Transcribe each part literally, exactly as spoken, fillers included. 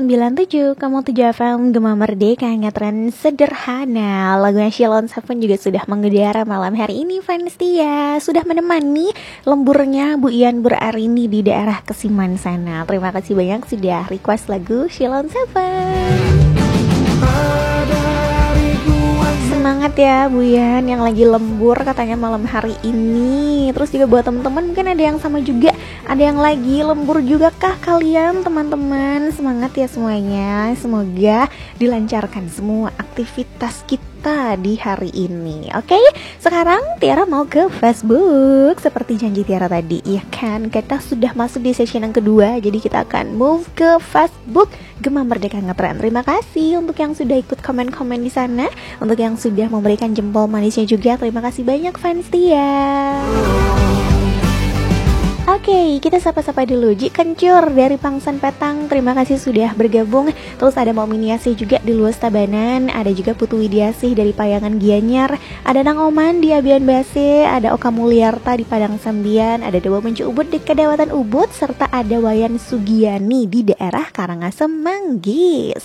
sembilan tujuh koma tujuh F M Gema Merdeka, ngetren sederhana. Lagunya Sheila on Seven juga sudah mengudara malam hari ini, fans setia. Sudah menemani lemburnya Bu Ian Burarini di daerah Kesiman sana. Terima kasih banyak sudah request lagu Sheila on Seven. Semangat ya Bu Yan yang lagi lembur katanya malam hari ini. Terus juga buat teman-teman mungkin ada yang sama juga, ada yang lagi lembur juga kah kalian teman-teman? Semangat ya semuanya. Semoga dilancarkan semua aktivitas kita di hari ini. Oke, sekarang Tiara mau ke Facebook seperti janji Tiara tadi, ya kan? Kita sudah masuk di sesi yang kedua, jadi kita akan move ke Facebook Gema Merdeka Ngetren. Terima kasih untuk yang sudah ikut komen-komen di sana, untuk yang sudah memberikan jempol manisnya juga. Terima kasih banyak fans Tia. Oke, okay, kita sapa-sapa dulu. Ji Kencur dari Pangsan Petang, terima kasih sudah bergabung. Terus ada Mau Miniasi juga di Luas Tabanan. Ada juga Putu Widiasih dari Payangan Gianyar. Ada Nang Oman di Abian Base. Ada Oka Mulyarta di Padang Sambian. Ada Dewa Mencu Ubud di Kedawatan Ubud. Serta ada Wayan Sugiani di daerah Karangasem Manggis.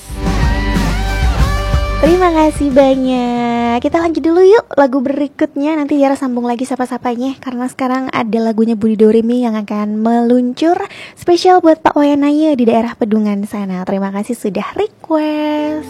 Terima kasih banyak. Kita lanjut dulu yuk lagu berikutnya. Nanti Tiara sambung lagi sapa-sapanya, karena sekarang ada lagunya Budi Doremi yang akan meluncur spesial buat Pak Wayanaya di daerah Pedungan sana. Terima kasih sudah request.